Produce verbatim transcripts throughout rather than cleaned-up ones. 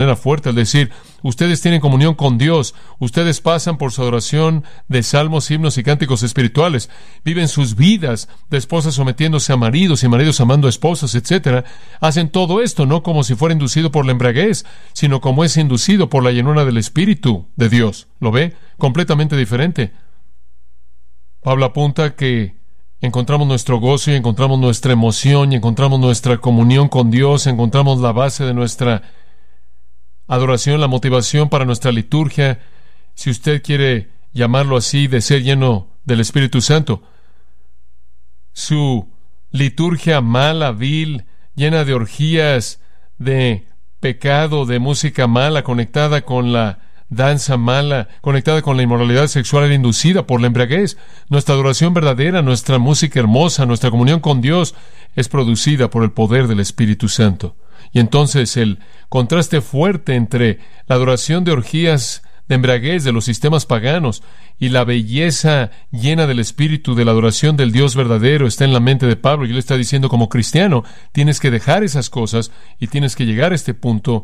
manera fuerte al decir, ustedes tienen comunión con Dios, ustedes pasan por su adoración de salmos, himnos y cánticos espirituales, viven sus vidas de esposas sometiéndose a maridos y maridos amando a esposas, etcétera. Hacen todo esto no como si fuera inducido por la embriaguez, sino como es inducido por la llenura del Espíritu de Dios. ¿Lo ve? Completamente diferente. Pablo apunta que encontramos nuestro gozo y encontramos nuestra emoción y encontramos nuestra comunión con Dios, encontramos la base de nuestra adoración, la motivación para nuestra liturgia, si usted quiere llamarlo así, de ser lleno del Espíritu Santo. Su liturgia mala, vil, llena de orgías, de pecado, de música mala, conectada con la danza mala, conectada con la inmoralidad sexual, era inducida por la embriaguez. Nuestra adoración verdadera, nuestra música hermosa, nuestra comunión con Dios es producida por el poder del Espíritu Santo. Y entonces el contraste fuerte entre la adoración de orgías de embriaguez de los sistemas paganos y la belleza llena del Espíritu de la adoración del Dios verdadero está en la mente de Pablo. Y él está diciendo, como cristiano, tienes que dejar esas cosas y tienes que llegar a este punto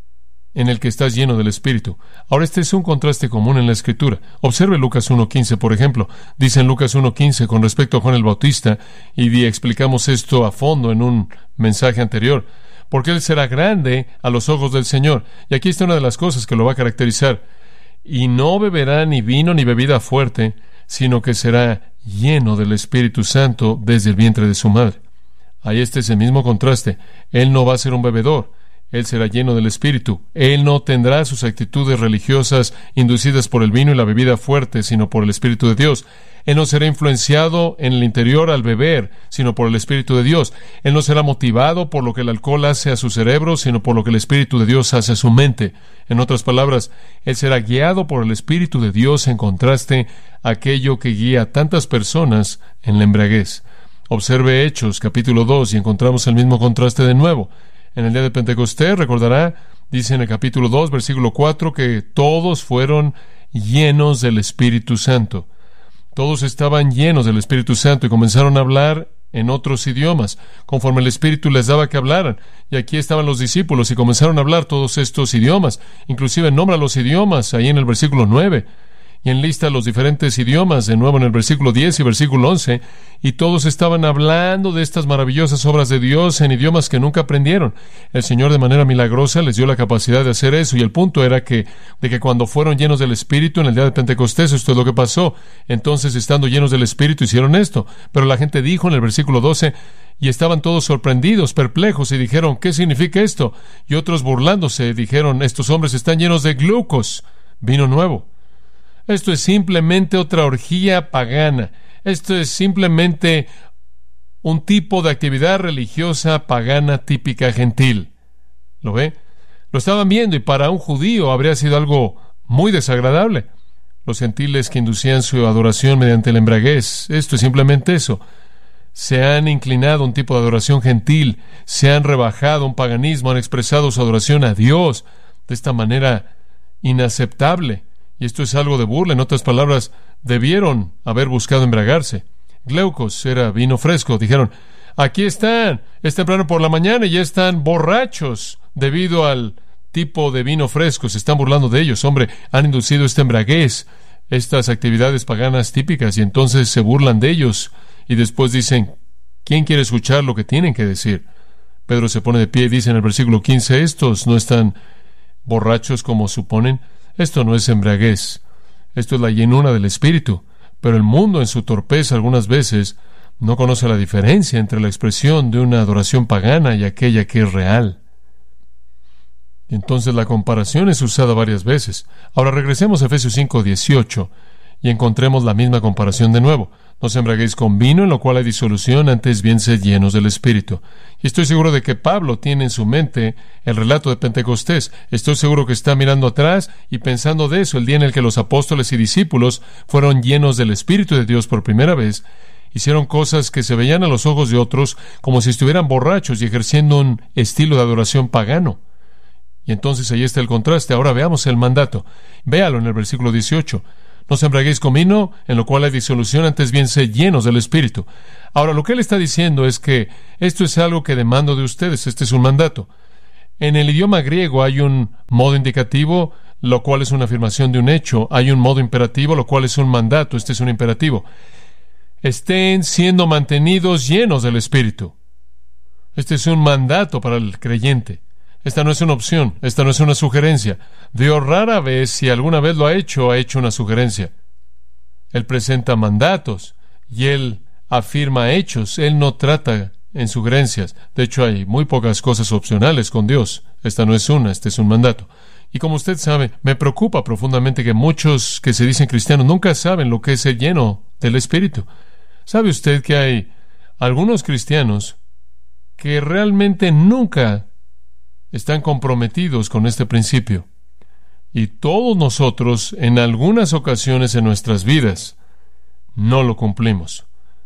en el que estás lleno del Espíritu. Ahora, este es un contraste común en la Escritura. Observe Lucas uno quince, por ejemplo. Dice en Lucas uno quince con respecto a Juan el Bautista, y explicamos esto a fondo en un mensaje anterior, porque él será grande a los ojos del Señor. Y aquí está una de las cosas que lo va a caracterizar. Y no beberá ni vino ni bebida fuerte, sino que será lleno del Espíritu Santo desde el vientre de su madre. Ahí está ese mismo contraste. Él no va a ser un bebedor. Él será lleno del Espíritu. Él no tendrá sus actitudes religiosas inducidas por el vino y la bebida fuerte, sino por el Espíritu de Dios. Él no será influenciado en el interior al beber, sino por el Espíritu de Dios. Él no será motivado por lo que el alcohol hace a su cerebro, sino por lo que el Espíritu de Dios hace a su mente. En otras palabras, él será guiado por el Espíritu de Dios, en contraste a aquello que guía a tantas personas en la embriaguez. Observe Hechos, capítulo dos, y encontramos el mismo contraste de nuevo. En el día de Pentecostés, recordará, dice en el capítulo dos, versículo cuatro, que todos fueron llenos del Espíritu Santo. Todos estaban llenos del Espíritu Santo y comenzaron a hablar en otros idiomas, conforme el Espíritu les daba que hablaran. Y aquí estaban los discípulos y comenzaron a hablar todos estos idiomas. Inclusive nombra los idiomas ahí en el versículo nueve. Y enlista los diferentes idiomas, de nuevo en el versículo diez y versículo once, y todos estaban hablando de estas maravillosas obras de Dios en idiomas que nunca aprendieron. El Señor de manera milagrosa les dio la capacidad de hacer eso, y el punto era que, de que cuando fueron llenos del Espíritu en el día de Pentecostés, esto es lo que pasó. Entonces, estando llenos del Espíritu, hicieron esto. Pero la gente dijo en el versículo doce, y estaban todos sorprendidos, perplejos, y dijeron, ¿qué significa esto? Y otros burlándose dijeron, estos hombres están llenos de glucos, vino nuevo. Esto es simplemente otra orgía pagana. Esto es simplemente un tipo de actividad religiosa pagana típica gentil. ¿Lo ve? Lo estaban viendo y para un judío habría sido algo muy desagradable. Los gentiles que inducían su adoración mediante la embriaguez, esto es simplemente eso. Se han inclinado a un tipo de adoración gentil, se han rebajado a un paganismo, han expresado su adoración a Dios de esta manera inaceptable. Y esto es algo de burla. En otras palabras, debieron haber buscado embriagarse. Glaucos era vino fresco. Dijeron, aquí están, es temprano por la mañana y ya están borrachos debido al tipo de vino fresco. Se están burlando de ellos. Hombre, han inducido esta embriaguez, estas actividades paganas típicas, y entonces se burlan de ellos. Y después dicen, ¿quién quiere escuchar lo que tienen que decir? Pedro se pone de pie y dice en el versículo quince, estos no están borrachos como suponen. Esto no es embriaguez, esto es la llenura del Espíritu. Pero el mundo en su torpeza algunas veces no conoce la diferencia entre la expresión de una adoración pagana y aquella que es real. Y entonces la comparación es usada varias veces. Ahora regresemos a Efesios cinco dieciocho y encontremos la misma comparación de nuevo. No os embriaguéis con vino, en lo cual hay disolución, antes bien sed llenos del Espíritu. Y estoy seguro de que Pablo tiene en su mente el relato de Pentecostés. Estoy seguro que está mirando atrás y pensando de eso, el día en el que los apóstoles y discípulos fueron llenos del Espíritu de Dios por primera vez. Hicieron cosas que se veían a los ojos de otros como si estuvieran borrachos y ejerciendo un estilo de adoración pagano. Y entonces ahí está el contraste. Ahora veamos el mandato. Véalo en el versículo dieciocho. No os embriaguéis con vino, en lo cual hay disolución, antes bien sed llenos del Espíritu. Ahora, lo que él está diciendo es que esto es algo que demando de ustedes. Este es un mandato. En el idioma griego hay un modo indicativo, lo cual es una afirmación de un hecho. Hay un modo imperativo, lo cual es un mandato. Este es un imperativo. Estén siendo mantenidos llenos del Espíritu. Este es un mandato para el creyente. Esta no es una opción, esta no es una sugerencia. Dios rara vez, si alguna vez lo ha hecho, ha hecho una sugerencia. Él presenta mandatos y Él afirma hechos. Él no trata en sugerencias. De hecho, hay muy pocas cosas opcionales con Dios. Esta no es una, este es un mandato. Y como usted sabe, me preocupa profundamente que muchos que se dicen cristianos nunca saben lo que es ser lleno del Espíritu. ¿Sabe usted que hay algunos cristianos que realmente nunca están comprometidos con este principio? Y todos nosotros, en algunas ocasiones en nuestras vidas, no lo cumplimos.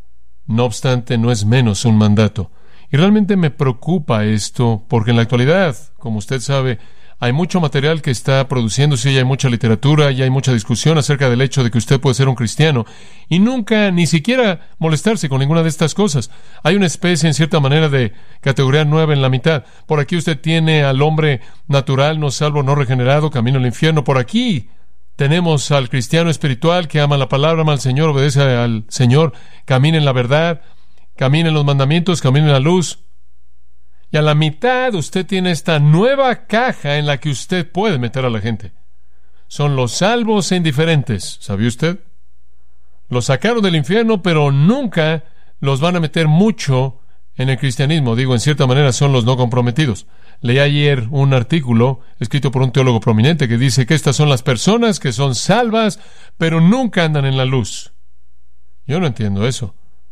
No obstante, no es menos un mandato. Y realmente me preocupa esto, porque en la actualidad, como usted sabe, hay mucho material que está produciéndose y hay mucha literatura y hay mucha discusión acerca del hecho de que usted puede ser un cristiano y nunca, ni siquiera molestarse con ninguna de estas cosas. Hay una especie, en cierta manera, de categoría nueva en la mitad. Por aquí usted tiene al hombre natural, no salvo, no regenerado, camino al infierno. Por aquí tenemos al cristiano espiritual que ama la palabra, ama al Señor, obedece al Señor, camina en la verdad, camina en los mandamientos, camina en la luz. Y a la mitad usted tiene esta nueva caja en la que usted puede meter a la gente. Son los salvos e indiferentes, ¿sabía usted? Los sacaron del infierno, pero nunca los van a meter mucho en el cristianismo. Digo, en cierta manera son los no comprometidos. Leí ayer un artículo escrito por un teólogo prominente que dice que estas son las personas que son salvas, pero nunca andan en la luz. Yo no entiendo eso.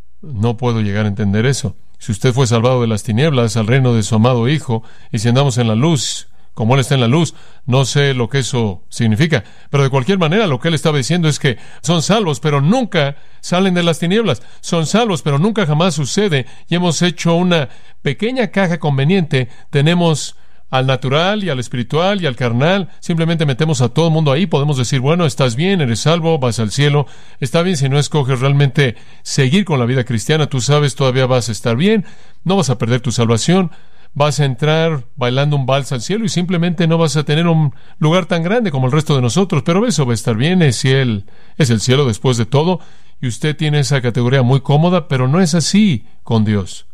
No puedo llegar a entender eso. Si usted fue salvado de las tinieblas al reino de su amado Hijo, y si andamos en la luz, como Él está en la luz, no sé lo que eso significa. Pero de cualquier manera, lo que Él estaba diciendo es que son salvos, pero nunca salen de las tinieblas. Son salvos, pero nunca jamás sucede. Y hemos hecho una pequeña caja conveniente. Tenemos al natural y al espiritual y al carnal. Simplemente metemos a todo el mundo ahí. Podemos decir, bueno, estás bien, eres salvo, vas al cielo. Está bien si no escoges realmente seguir con la vida cristiana. Tú sabes, todavía vas a estar bien. No vas a perder tu salvación. Vas a entrar bailando un vals al cielo y simplemente no vas a tener un lugar tan grande como el resto de nosotros, pero eso va a estar bien, es el, es el cielo después de todo, y usted tiene esa categoría muy cómoda, pero no es así con Dios.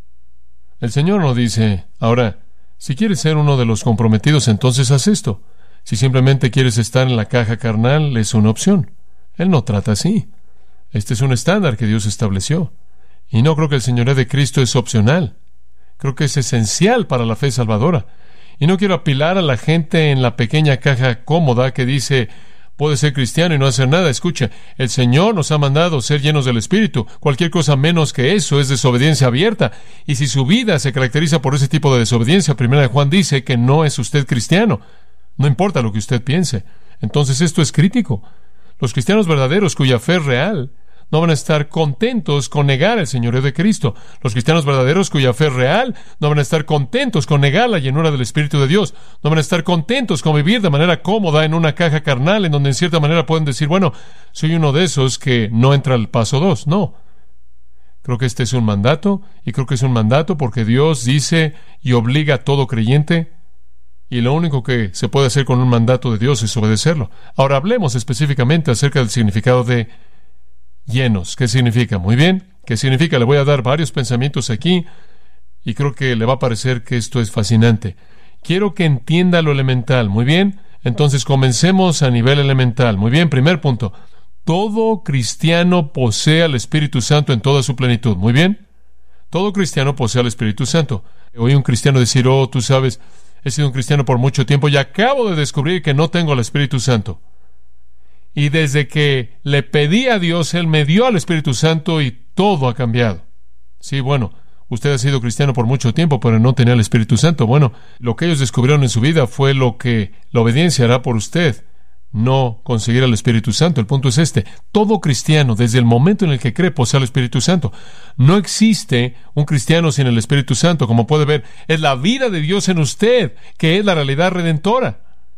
El Señor nos dice, ahora, si quieres ser uno de los comprometidos, entonces haz esto. Si simplemente quieres estar en la caja carnal, es una opción. Él no trata así. Este es un estándar que Dios estableció. Y no creo que el señorío de Cristo es opcional. Creo que es esencial para la fe salvadora. Y no quiero apilar a la gente en la pequeña caja cómoda que dice, puede ser cristiano y no hacer nada. Escucha, el Señor nos ha mandado ser llenos del Espíritu. Cualquier cosa menos que eso es desobediencia abierta. Y si su vida se caracteriza por ese tipo de desobediencia, Primera de Juan dice que no es usted cristiano. No importa lo que usted piense. Entonces esto es crítico. Los cristianos verdaderos cuya fe es real no van a estar contentos con negar el señorío de Cristo. Los cristianos verdaderos cuya fe es real no van a estar contentos con negar la llenura del Espíritu de Dios. No van a estar contentos con vivir de manera cómoda en una caja carnal en donde en cierta manera pueden decir, bueno, soy uno de esos que no entra al paso dos. No. Creo que este es un mandato, y creo que es un mandato porque Dios dice y obliga a todo creyente, y lo único que se puede hacer con un mandato de Dios es obedecerlo. Ahora hablemos específicamente acerca del significado de llenos. ¿Qué significa? Muy bien. ¿Qué significa? Le voy a dar varios pensamientos aquí y creo que le va a parecer que esto es fascinante. Quiero que entienda lo elemental. Muy bien. Entonces comencemos a nivel elemental. Muy bien. Primer punto. Todo cristiano posee al Espíritu Santo en toda su plenitud. Muy bien. Todo cristiano posee al Espíritu Santo. Oí un cristiano decir, oh, tú sabes, he sido un cristiano por mucho tiempo y acabo de descubrir que no tengo al Espíritu Santo. Y desde que le pedí a Dios, Él me dio al Espíritu Santo y todo ha cambiado. Sí, bueno, usted ha sido cristiano por mucho tiempo, pero no tenía el Espíritu Santo. Bueno, lo que ellos descubrieron en su vida fue lo que la obediencia hará por usted, no conseguir al Espíritu Santo. El punto es este. Todo cristiano, desde el momento en el que cree, posee al Espíritu Santo. No existe un cristiano sin el Espíritu Santo. Como puede ver, es la vida de Dios en usted, que es la realidad redentora.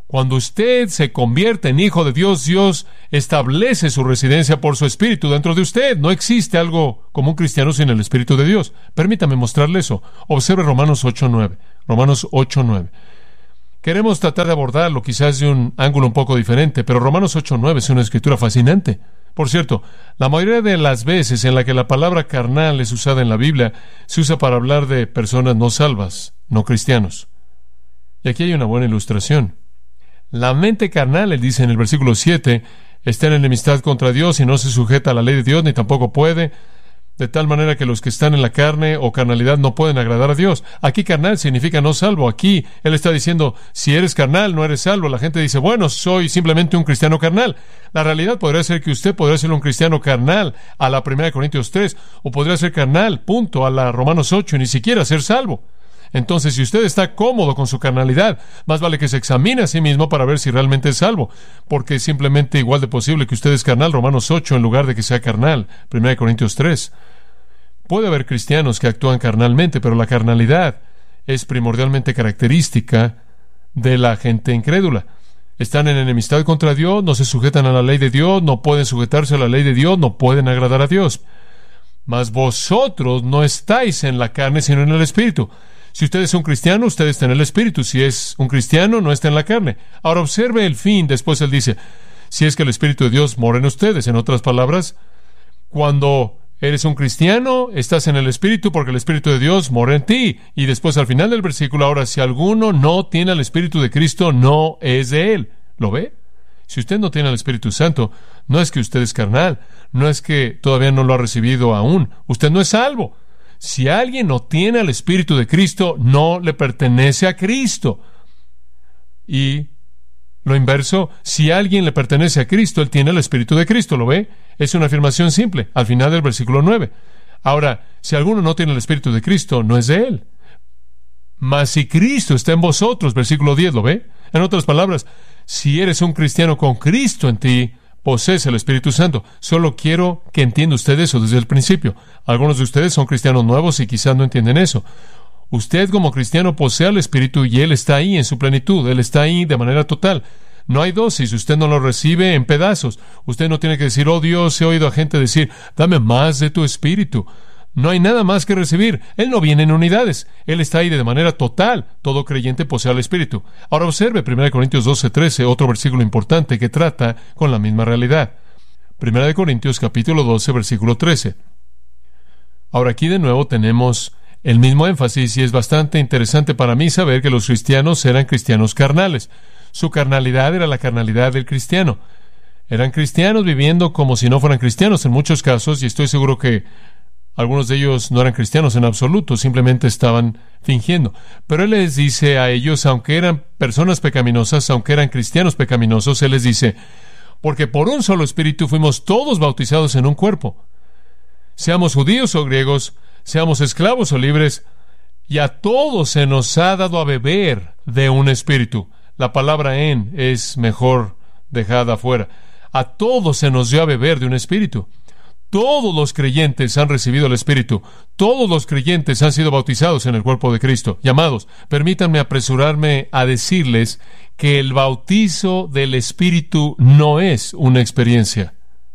Cuando usted se convierte en hijo de Dios, Dios establece su residencia por su Espíritu dentro de usted. No existe algo como un cristiano sin el Espíritu de Dios. Permítame mostrarle eso. Observe Romanos ocho nueve. Romanos ocho nueve. Queremos tratar de abordarlo quizás de un ángulo un poco diferente, pero Romanos ocho nueve es una escritura fascinante. Por cierto, la mayoría de las veces en la que la palabra carnal es usada en la Biblia, se usa para hablar de personas no salvas, no cristianos. Y aquí hay una buena ilustración. La mente carnal, él dice en el versículo siete, está en enemistad contra Dios y no se sujeta a la ley de Dios, ni tampoco puede, de tal manera que los que están en la carne o carnalidad no pueden agradar a Dios. Aquí carnal significa no salvo. Aquí él está diciendo, si eres carnal, no eres salvo. La gente dice, bueno, soy simplemente un cristiano carnal. La realidad podría ser que usted podría ser un cristiano carnal a la primera de Corintios tres, o podría ser carnal, punto, a la Romanos ocho, y ni siquiera ser salvo. Entonces, si usted está cómodo con su carnalidad, más vale que se examine a sí mismo para ver si realmente es salvo, porque es simplemente igual de posible que usted es carnal, Romanos ocho, en lugar de que sea carnal, primera de Corintios tres. Puede haber cristianos que actúan carnalmente, pero la carnalidad es primordialmente característica de la gente incrédula. Están en enemistad contra Dios, no se sujetan a la ley de Dios, no pueden sujetarse a la ley de Dios, no pueden agradar a Dios. Mas vosotros no estáis en la carne, sino en el Espíritu. Si usted es un cristiano, usted está en el Espíritu. Si es un cristiano, no está en la carne. Ahora observe el fin. Después él dice, si es que el Espíritu de Dios mora en ustedes. En otras palabras, cuando eres un cristiano, estás en el Espíritu porque el Espíritu de Dios mora en ti. Y después al final del versículo, ahora, si alguno no tiene el Espíritu de Cristo, no es de él. ¿Lo ve? Si usted no tiene el Espíritu Santo, no es que usted es carnal, no es que todavía no lo ha recibido aún. Usted no es salvo. Si alguien no tiene el Espíritu de Cristo, no le pertenece a Cristo. Y lo inverso, si alguien le pertenece a Cristo, él tiene el Espíritu de Cristo, ¿lo ve? Es una afirmación simple, al final del versículo nueve. Ahora, si alguno no tiene el Espíritu de Cristo, no es de él. Mas si Cristo está en vosotros, versículo diez, ¿lo ve? En otras palabras, si eres un cristiano con Cristo en ti, posees el Espíritu Santo. Solo quiero que entienda usted eso desde el principio. Algunos de ustedes son cristianos nuevos y quizás no entienden eso. Usted como cristiano posee el Espíritu y Él está ahí en su plenitud. Él está ahí de manera total. No hay dosis. Usted no lo recibe en pedazos. Usted no tiene que decir, oh Dios, he oído a gente decir, dame más de tu Espíritu. No hay nada más que recibir. Él no viene en unidades. Él está ahí de manera total. Todo creyente posee al Espíritu. Ahora observe primera de Corintios doce trece, otro versículo importante que trata con la misma realidad. primera de Corintios capítulo doce, versículo trece. Ahora aquí de nuevo tenemos el mismo énfasis y es bastante interesante para mí saber que los cristianos eran cristianos carnales. Su carnalidad era la carnalidad del cristiano. Eran cristianos viviendo como si no fueran cristianos en muchos casos, y estoy seguro que algunos de ellos no eran cristianos en absoluto, simplemente estaban fingiendo. Pero Él les dice a ellos, aunque eran personas pecaminosas, aunque eran cristianos pecaminosos, Él les dice, porque por un solo Espíritu fuimos todos bautizados en un cuerpo. Seamos judíos o griegos, seamos esclavos o libres, y a todos se nos ha dado a beber de un Espíritu. La palabra en es mejor dejada afuera. A todos se nos dio a beber de un Espíritu. Todos los creyentes han recibido el Espíritu. Todos los creyentes han sido bautizados en el cuerpo de Cristo. Llamados, permítanme apresurarme a decirles que el bautizo del Espíritu no es una experiencia.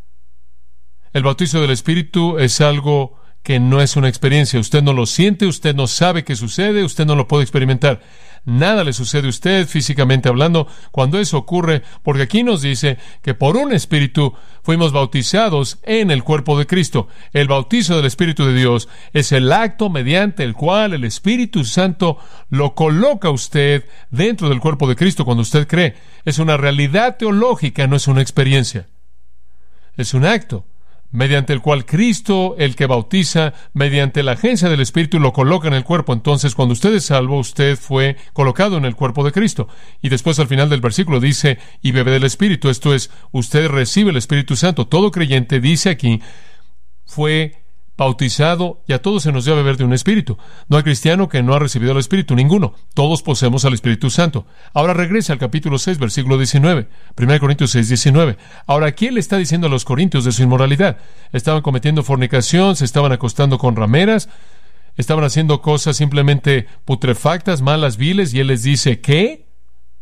El bautizo del Espíritu es algo que no es una experiencia. Usted no lo siente, usted no sabe qué sucede, usted no lo puede experimentar. Nada le sucede a usted físicamente hablando cuando eso ocurre, porque aquí nos dice que por un Espíritu fuimos bautizados en el cuerpo de Cristo. El bautizo del Espíritu de Dios es el acto mediante el cual el Espíritu Santo lo coloca a usted dentro del cuerpo de Cristo cuando usted cree. Es una realidad teológica, no es una experiencia. Es un acto mediante el cual Cristo, el que bautiza, mediante la agencia del Espíritu, lo coloca en el cuerpo. Entonces, cuando usted es salvo, usted fue colocado en el cuerpo de Cristo. Y después, al final del versículo, dice, y bebe del Espíritu. Esto es, usted recibe el Espíritu Santo. Todo creyente, dice aquí, fue bautizado y a todos se nos dio a beber de un Espíritu. No hay cristiano que no ha recibido el Espíritu, ninguno. Todos poseemos al Espíritu Santo. Ahora regresa al capítulo seis, versículo diecinueve. primera de Corintios seis, diecinueve. Ahora, aquí él está diciendo a los corintios de su inmoralidad. Estaban cometiendo fornicación, se estaban acostando con rameras, estaban haciendo cosas simplemente putrefactas, malas, viles, y él les dice, ¿qué?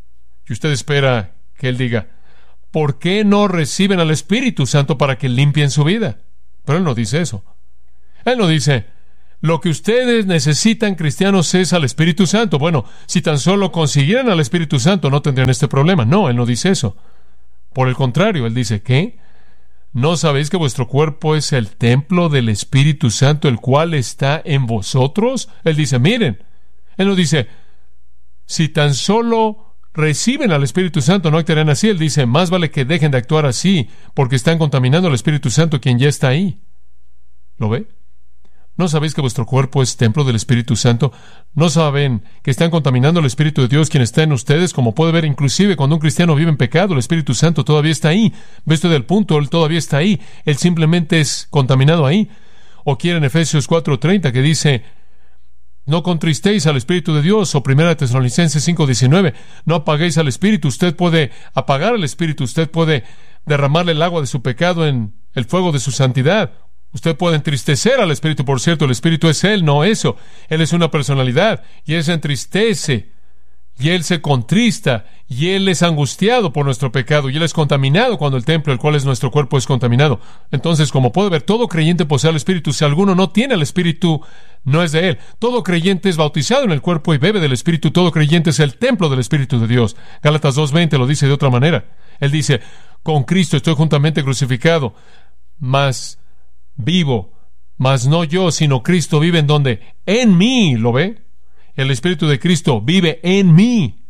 Y usted espera que Él diga, ¿por qué no reciben al Espíritu Santo para que limpien su vida? Pero Él no dice eso. Él no dice, lo que ustedes necesitan, cristianos, es al Espíritu Santo. Bueno, si tan solo consiguieran al Espíritu Santo, no tendrían este problema. No, Él no dice eso. Por el contrario, Él dice, ¿qué? ¿No sabéis que vuestro cuerpo es el templo del Espíritu Santo, el cual está en vosotros? Él dice, miren. Él no dice, si tan solo reciben al Espíritu Santo, no actuarán así. Él dice, más vale que dejen de actuar así, porque están contaminando al Espíritu Santo, quien ya está ahí. ¿Lo ve? ¿No sabéis que vuestro cuerpo es templo del Espíritu Santo? ¿No saben que están contaminando al Espíritu de Dios, quien está en ustedes? Como puede ver, inclusive cuando un cristiano vive en pecado, el Espíritu Santo todavía está ahí. ¿Ve usted el punto? Él todavía está ahí. Él simplemente es contaminado ahí. O quiere en Efesios cuatro treinta, que dice, no contristéis al Espíritu de Dios, o Primera Tesalonicenses cinco diecinueve, no apaguéis al Espíritu. Usted puede apagar al Espíritu, usted puede derramarle el agua de su pecado en el fuego de su santidad. Usted puede entristecer al Espíritu, por cierto, el Espíritu es Él, no eso. Él es una personalidad, y Él se entristece, y Él se contrista, y Él es angustiado por nuestro pecado, y Él es contaminado cuando el templo, el cual es nuestro cuerpo, es contaminado. Entonces, como puede ver, todo creyente posee al Espíritu. Si alguno no tiene al Espíritu, no es de Él. Todo creyente es bautizado en el cuerpo y bebe del Espíritu. Todo creyente es el templo del Espíritu de Dios. Gálatas dos veinte lo dice de otra manera. Él dice, con Cristo estoy juntamente crucificado, mas vivo, mas no yo, sino Cristo vive en donde, en mí. ¿Lo ve? El Espíritu de Cristo vive en mí.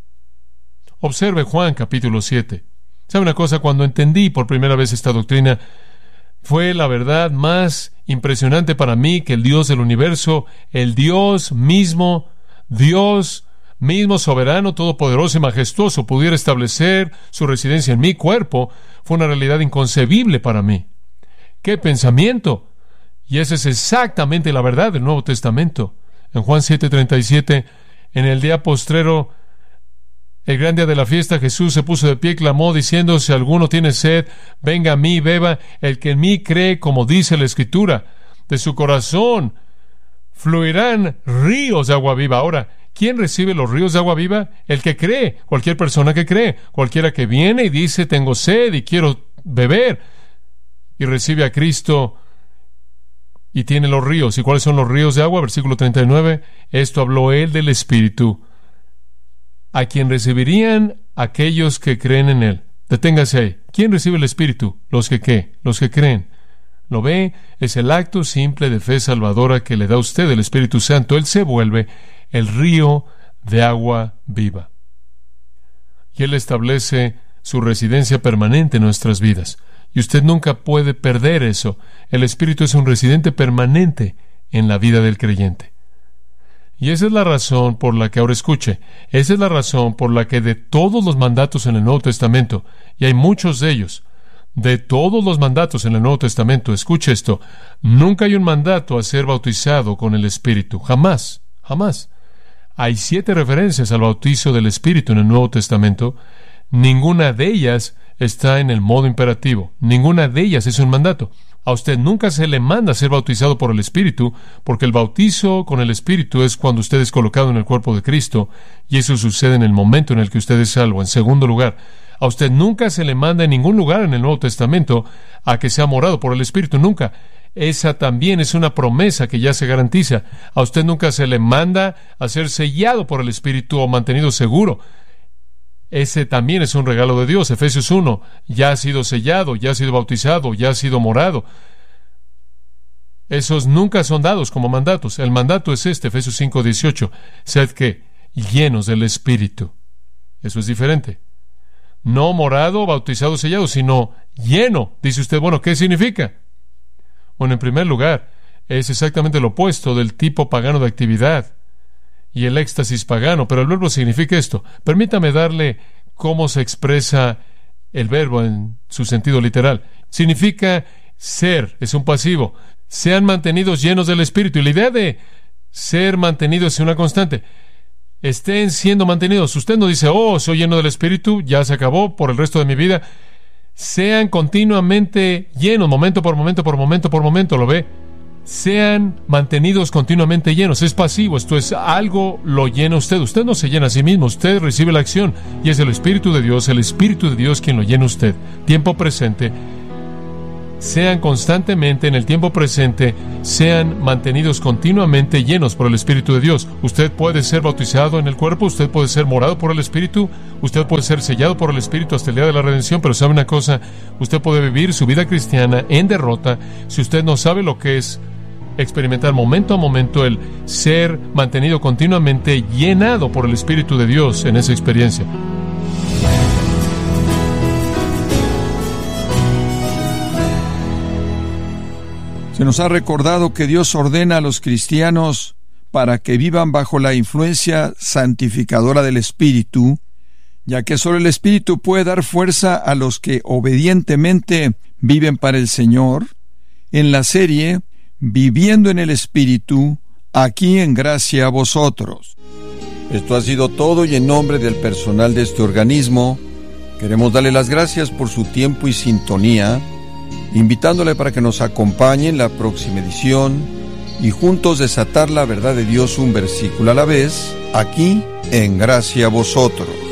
Observe Juan capítulo siete. ¿Sabe una cosa? Cuando entendí por primera vez esta doctrina, fue la verdad más impresionante para mí, que el Dios del universo, el Dios mismo, Dios mismo soberano, todopoderoso y majestuoso, pudiera establecer su residencia en mi cuerpo. Fue una realidad inconcebible para mí. ¡Qué pensamiento! Y esa es exactamente la verdad del Nuevo Testamento. En Juan siete treinta y siete, en el día postrero, el gran día de la fiesta, Jesús se puso de pie y clamó, diciendo, si alguno tiene sed, venga a mí y beba. El que en mí cree, como dice la Escritura, de su corazón fluirán ríos de agua viva. Ahora, ¿quién recibe los ríos de agua viva? El que cree, cualquier persona que cree, cualquiera que viene y dice, tengo sed y quiero beber, y recibe a Cristo y tiene los ríos. ¿Y cuáles son los ríos de agua? Versículo treinta y nueve. Esto habló Él del Espíritu, a quien recibirían aquellos que creen en Él. Deténgase ahí. ¿Quién recibe el Espíritu? Los que ¿qué? Los que creen. ¿Lo ve? Es el acto simple de fe salvadora que le da a usted el Espíritu Santo. Él se vuelve el río de agua viva. Y Él establece su residencia permanente en nuestras vidas. Y usted nunca puede perder eso. El Espíritu es un residente permanente en la vida del creyente. Y esa es la razón por la que, ahora escuche, esa es la razón por la que de todos los mandatos en el Nuevo Testamento, y hay muchos de ellos, de todos los mandatos en el Nuevo Testamento, escuche esto, nunca hay un mandato a ser bautizado con el Espíritu. Jamás, jamás. Hay siete referencias al bautizo del Espíritu en el Nuevo Testamento. Ninguna de ellas está en el modo imperativo. Ninguna de ellas es un mandato. A usted nunca se le manda a ser bautizado por el Espíritu, porque el bautizo con el Espíritu es cuando usted es colocado en el cuerpo de Cristo, y eso sucede en el momento en el que usted es salvo. En segundo lugar, a usted nunca se le manda en ningún lugar en el Nuevo Testamento a que sea morado por el Espíritu. Nunca. Esa también es una promesa que ya se garantiza. A usted nunca se le manda a ser sellado por el Espíritu o mantenido seguro. Ese también es un regalo de Dios. Efesios uno, ya ha sido sellado, ya ha sido bautizado, ya ha sido morado. Esos nunca son dados como mandatos. El mandato es este, Efesios cinco dieciocho, sed que llenos del Espíritu. Eso es diferente. No morado, bautizado, sellado, sino lleno. Dice usted, bueno, ¿qué significa? Bueno, en primer lugar, es exactamente lo opuesto del tipo pagano de actividad y el éxtasis pagano, pero el verbo significa esto. Permítame darle cómo se expresa el verbo en su sentido literal. Significa ser, es un pasivo. Sean mantenidos llenos del Espíritu. Y la idea de ser mantenidos es una constante. Estén siendo mantenidos. Usted no dice, oh, soy lleno del Espíritu, ya se acabó por el resto de mi vida. Sean continuamente llenos, momento por momento, por momento, por momento, ¿lo ve? sean mantenidos continuamente llenos. Es pasivo, esto es algo lo llena usted. Usted no se llena a sí mismo, usted recibe la acción y es el Espíritu de Dios, el Espíritu de Dios quien lo llena usted. Tiempo presente. Sean constantemente, en el tiempo presente, sean mantenidos continuamente llenos por el Espíritu de Dios. Usted puede ser bautizado en el cuerpo, usted puede ser morado por el Espíritu, usted puede ser sellado por el Espíritu hasta el día de la redención, pero sabe una cosa, usted puede vivir su vida cristiana en derrota si usted no sabe lo que es experimentar momento a momento el ser mantenido continuamente llenado por el Espíritu de Dios en esa experiencia. Se nos ha recordado que Dios ordena a los cristianos para que vivan bajo la influencia santificadora del Espíritu, ya que solo el Espíritu puede dar fuerza a los que obedientemente viven para el Señor. En la serie Viviendo en el Espíritu, aquí en Gracia a Vosotros. Esto ha sido todo, y en nombre del personal de este organismo queremos darle las gracias por su tiempo y sintonía, invitándole para que nos acompañe en la próxima edición y juntos desatar la verdad de Dios un versículo a la vez, aquí en Gracia a Vosotros.